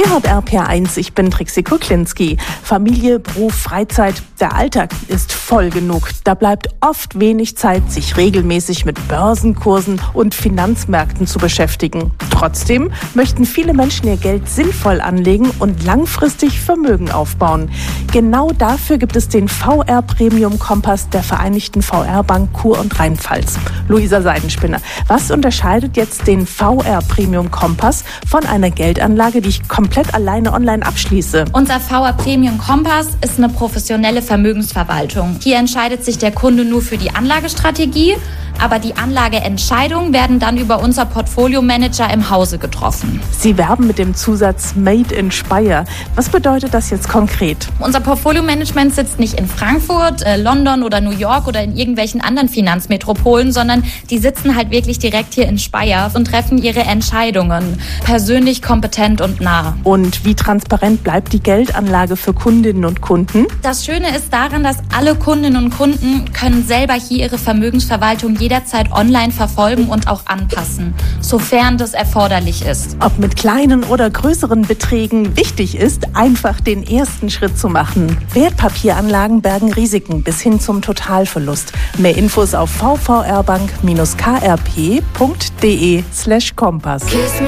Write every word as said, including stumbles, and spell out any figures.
Ihr hört R P R eins, ich bin Trixie Kuklinski. Familie, Beruf, Freizeit, der Alltag ist voll genug. Da bleibt oft wenig Zeit, sich regelmäßig mit Börsenkursen und Finanzmärkten zu beschäftigen. Trotzdem möchten viele Menschen ihr Geld sinnvoll anlegen und langfristig Vermögen aufbauen. Genau dafür gibt es den V R Premium Kompass der Vereinigten V R-Bank Kur- und Rheinpfalz. Luisa Seidenspinner, was unterscheidet jetzt den V R Premium Kompass von einer Geldanlage, die ich komplett alleine online abschließe? Unser V R Premium Kompass ist eine professionelle Vermögensverwaltung. Hier entscheidet sich der Kunde nur für die Anlagestrategie, aber die Anlageentscheidungen werden dann über unser Portfolio-Manager im Hause getroffen. Sie werben mit dem Zusatz Made in Speyer. Was bedeutet das jetzt konkret? Unser Portfolio-Management sitzt nicht in Frankfurt, äh, London oder New York oder in irgendwelchen anderen Finanzmetropolen, sondern die sitzen halt wirklich direkt hier in Speyer und treffen ihre Entscheidungen. Persönlich, kompetent und nah. Und wie transparent bleibt die Geldanlage für Kundinnen und Kunden? Das Schöne ist daran, dass alle Kundinnen und Kunden können selber hier ihre Vermögensverwaltung jederzeit online verfolgen und auch anpassen, sofern das erforderlich ist. Ob mit kleinen oder größeren Beträgen, wichtig ist, einfach den ersten Schritt zu machen. Wertpapieranlagen bergen Risiken bis hin zum Totalverlust. Mehr Infos auf v v r bank dash k r p punkt d e slash kompass.